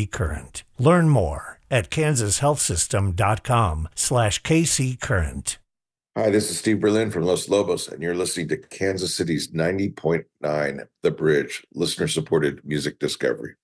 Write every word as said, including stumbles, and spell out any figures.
City Current. Learn more at kansashealthsystem.com slash kccurrent. Hi, this is Steve Berlin from Los Lobos, and you're listening to Kansas City's ninety point nine The Bridge, listener-supported music discovery.